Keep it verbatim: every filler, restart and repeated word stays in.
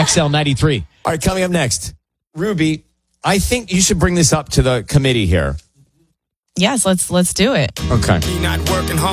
X L ninety-three. All right, coming up next, Ruby, I think you should bring this up to the committee here. Yes, let's let's do it. Okay. Not working hard.